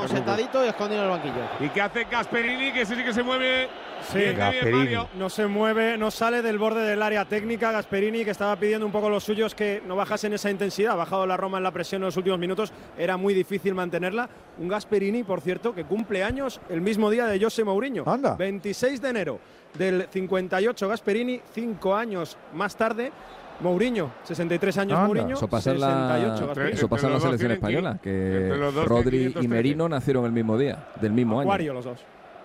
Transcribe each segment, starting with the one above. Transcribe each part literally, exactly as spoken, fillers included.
Uno sentadito y escondido en el banquillo. ¿Y qué hace Gasperini? Que ese sí que se mueve. Sí, bien, Gasperini. bien, No se mueve, no sale del borde del área técnica. Gasperini, que estaba pidiendo un poco los suyos que no bajasen esa intensidad. Ha bajado la Roma en la presión en los últimos minutos. Era muy difícil mantenerla. Un Gasperini, por cierto, que cumple años el mismo día de José Mourinho. Anda. veintiséis de enero del cincuenta y ocho Gasperini, cinco años más tarde. Mourinho, sesenta y tres años. Anda. Mourinho, Eso pasa en sesenta y ocho la, Gasperini. eso pasa en la selección española, que Rodri y Merino nacieron el mismo día, del mismo año. Acuario los dos.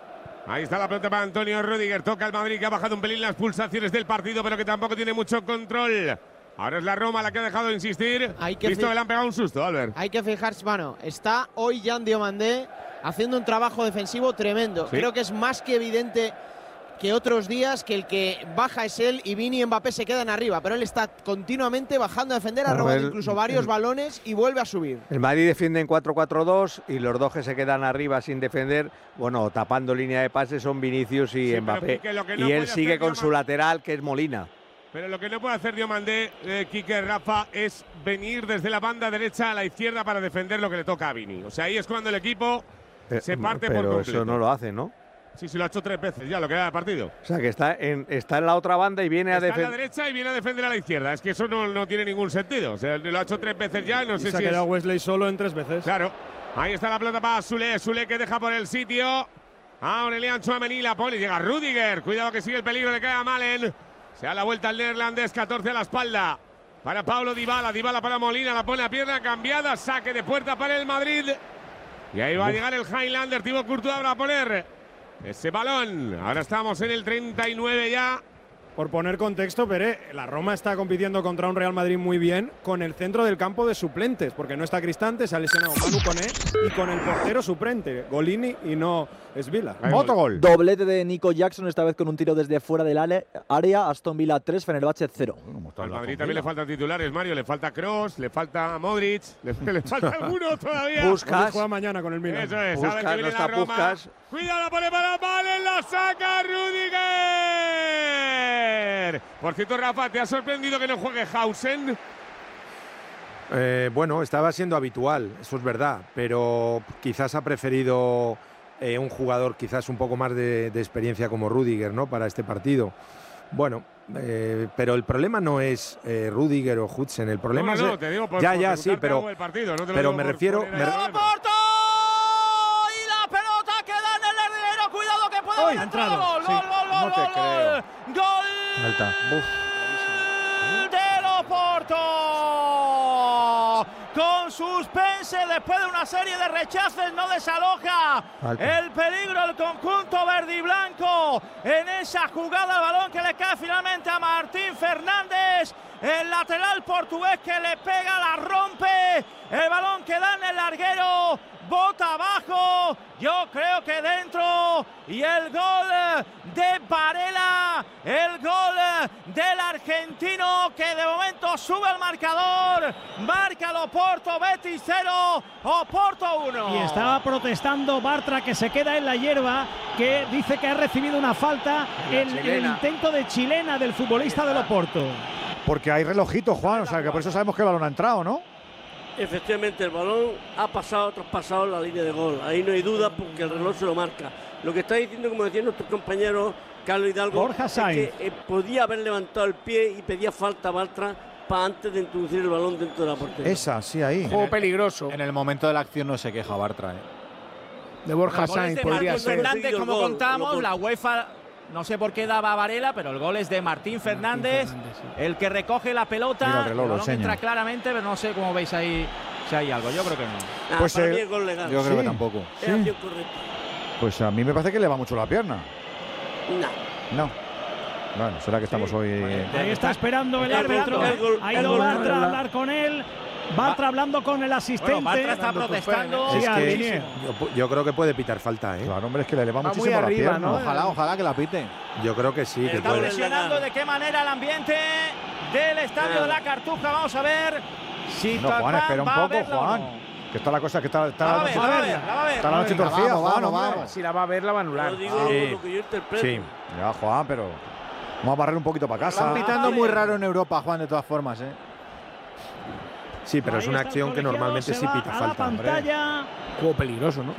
Ahí está la pelota para Antonio Rüdiger. Toca el Madrid, que ha bajado un pelín las pulsaciones del partido, pero que tampoco tiene mucho control. Ahora es la Roma la que ha dejado de insistir. Hay que Visto que le han pegado un susto, Albert. Hay que fijarse, bueno, está hoy Jan Diomandé haciendo un trabajo defensivo tremendo. Sí. Creo que es más que evidente que otros días que el que baja es él y Vini y Mbappé se quedan arriba, pero él está continuamente bajando a defender, ha Claro, robado el- incluso varios el- balones y vuelve a subir. El Madrid defiende en cuatro cuatro dos y los dos que se quedan arriba sin defender, bueno, tapando línea de pases son Vinicius y Sí, pero Mbappé. Quique, lo que no Y él puede sigue hacer con su Diomandé- lateral, que es Molina. Pero lo que no puede hacer Diomandé, eh, Quique, Rafa, es venir desde la banda derecha a la izquierda para defender lo que le toca a Vini. O sea, ahí es cuando el equipo Eh, se parte pero por completo. eso no lo hace, ¿no? Sí, sí, lo ha hecho tres veces ya, lo que da de partido. O sea, que está en, está en la otra banda y viene a Está a la defender. derecha y viene a defender a la izquierda. Es que eso no, no tiene ningún sentido. O sea, lo ha hecho tres veces ya, no Y sé se ha si es… quedado Wesley solo en tres veces. Claro. Ahí está la pelota para Sule. Sule que deja por el sitio a Aurelian Tchouaméni, la pone. Llega Rüdiger. Cuidado que sigue el peligro, le cae a Malen. Se da la vuelta al neerlandés, catorce a la espalda. Para Paulo Dybala. Dybala para Molina. La pone a pierna cambiada. Saque de puerta para el Madrid. Y ahí va a llegar el Highlander. Thibaut Courtois va a poner ese balón. Ahora estamos en el treinta y nueve ya. Por poner contexto, Pere, la Roma está compitiendo contra un Real Madrid muy bien con el centro del campo de suplentes, porque no está Cristante, se ha lesionado Manu Koné y con el portero suplente, Golini y no Svila. Otro gol. Doblete de Nico Jackson, esta vez con un tiro desde fuera del ale- área. Aston Villa tres, Fenerbahce cero. Al Madrid también le faltan titulares, Mario. Le falta Kroos, le falta Modric, le, le falta alguno todavía. Puskas. Juega mañana con el Milan. Eso es, a ver Puskas, que viene no está la Roma. Puskas. Cuidado, la pone para Malen, la saca Rüdiger. Por cierto, Rafa, ¿te ha sorprendido que no juegue Hausen? Eh, bueno, estaba siendo habitual, eso es verdad, pero quizás ha preferido eh, un jugador quizás un poco más de, de experiencia como Rüdiger, ¿no? Para este partido. Bueno, eh, pero el problema no es eh, Rüdiger o Hudson, el problema no, no, es… te digo por, ya, por ya, sí, preguntarte pero, algo del partido, no te lo pero digo me por refiero… poner me- el- ¡Porto! Y la pelota queda en el herrero. Cuidado que puede Uy, haber ha entrado. entrado, Gol, sí. gol, gol, No gol, te gol, creo. gol. Gol Alta. del Oporto. Con suspense después de una serie de rechaces no desaloja Alta. el peligro el conjunto verde y blanco en esa jugada. El balón que le cae finalmente a Martín Fernández, el lateral portugués, que le pega, la rompe, el balón que da en el larguero, bota abajo, yo creo que dentro, y el gol de Varela, el gol del argentino, que de momento sube al marcador, marca el Oporto, Betis cero, Oporto uno. Y estaba protestando Bartra, que se queda en la hierba, que dice que ha recibido una falta en, en el intento de chilena del futbolista del Oporto. Porque hay relojito, Juan, o sea que por eso sabemos que el balón ha entrado, ¿no? Efectivamente, el balón ha pasado, traspasado la línea de gol. Ahí no hay duda porque el reloj se lo marca. Lo que está diciendo, como decía nuestro compañero Carlos Hidalgo, Borja es Sainz. que eh, podía haber levantado el pie y pedía falta a Bartra para antes de introducir el balón dentro de la portería. Esa, sí, ahí. Juego peligroso. En el momento de la acción no se queja Bartra, ¿eh? De Borja Los goles Sainz de podría Marcos ser. Fernández, como Gol, contamos, gol. la UEFA no sé por qué daba a Varela, pero el gol es de Martín Fernández, el que recoge la pelota. Mira el reloj, lo balón enseña. entra claramente, pero no sé cómo veis ahí si hay algo. Yo creo que no. Ah, Pues para el- mí es gol legal. Yo creo que tampoco. Es acción correcta. Pues a mí me parece que le va mucho la pierna. No. No. Bueno, será que estamos hoy… Ahí está esperando el El árbitro. gol, el gol, Ha el ido gol. Bartra a hablar con él. Bartra hablando con el asistente. Bueno, Bartra está protestando. Sí, Es a que Linier. yo, yo creo que puede pitar falta, ¿eh? Claro, hombre, es que le va Va muy muchísimo arriba, la pierna. ¿no? Ojalá, ojalá que la pite. Yo creo que sí, que Está puede. presionando de qué manera el ambiente del estadio de la Cartuja. Vamos a ver si No, Juan, Tottenham espera un va a poco, verla o Juan. no. Que está la cosa, que está, está La va a la ver, noche, la va a ver, la va a ver. está la noche Venga, torcida, vamos, Juan, vamos, hombre. vamos. Si la va a ver, la va a anular. Yo digo Sí. lo que yo interpreto. Sí. Ya, Juan, pero vamos a barrer un poquito para casa. Están pitando muy raro en Europa, Juan, de todas formas, ¿eh? Sí, pero Ahí es una está el acción que colegiado, normalmente se sí va pita a la falta. pantalla. Juego peligroso, ¿no?